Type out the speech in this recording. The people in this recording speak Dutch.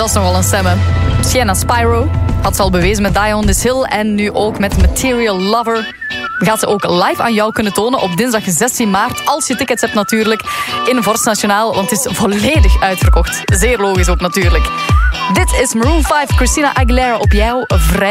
Dat is nogal een stem, hè. Sienna Spyro had ze al bewezen met Die on This Hill en nu ook met Material Lover. Gaat ze ook live aan jou kunnen tonen op dinsdag 16 maart. Als je tickets hebt natuurlijk in Vorst Nationaal, want het is volledig uitverkocht. Zeer logisch ook natuurlijk. Dit is Maroon 5, Christina Aguilera op jouw vrij.